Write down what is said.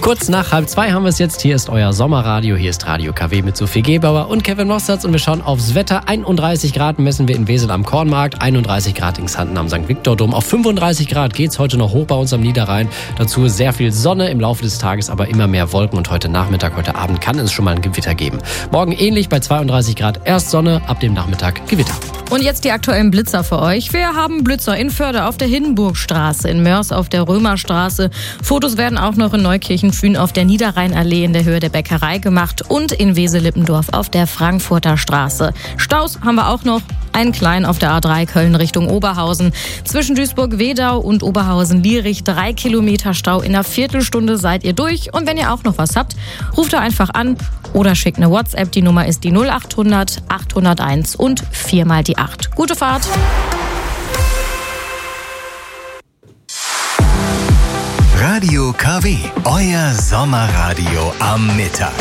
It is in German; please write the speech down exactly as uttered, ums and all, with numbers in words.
Kurz nach halb zwei haben wir es jetzt. Hier ist euer Sommerradio. Hier ist Radio K W mit Sophie Gebauer und Kevin Mostert. Und wir schauen aufs Wetter. einunddreißig Grad messen wir in Wesel am Kornmarkt. einunddreißig Grad in Xanten am Sankt Viktor-Dom. Auf fünfunddreißig Grad geht's heute noch hoch bei uns am Niederrhein. Dazu sehr viel Sonne im Laufe des Tages, aber immer mehr Wolken. Und heute Nachmittag, heute Abend kann es schon mal ein Gewitter geben. Morgen ähnlich bei zweiunddreißig Grad. Erst Sonne, ab dem Nachmittag Gewitter. Und jetzt die aktuellen Blitzer für euch. Wir haben Blitzer in Förde auf der Hindenburgstraße, in Mörs auf der Römerstraße. Fotos werden auch noch in Neukirchen-Fühn auf der Niederrheinallee in der Höhe der Bäckerei gemacht und in Wesel-Lippendorf auf der Frankfurter Straße. Staus haben wir auch noch. Einen kleinen auf der A drei Köln Richtung Oberhausen. Zwischen Duisburg-Wedau und Oberhausen-Lierich drei Kilometer Stau. In einer Viertelstunde seid ihr durch. Und wenn ihr auch noch was habt, ruft ihr einfach an oder schickt eine WhatsApp. Die Nummer ist die null acht hundert achthunderteins und viermal die acht. Gute Fahrt! Radio K W, euer Sommerradio am Mittag.